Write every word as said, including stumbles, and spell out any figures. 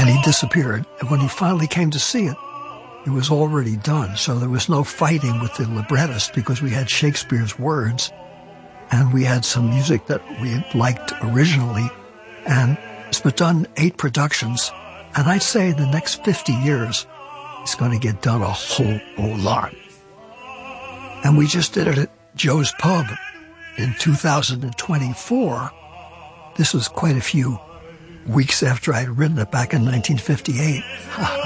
and he disappeared. And when he finally came to see it, it was already done. So there was no fighting with the librettist because we had Shakespeare's words and we had some music that we liked originally. And it's been done eight productions. And I'd say in the next fifty years, it's going to get done a whole, whole lot. And we just did it at Joe's Pub in two thousand twenty-four. This was quite a few weeks after I'd written it back in nineteen fifty-eight.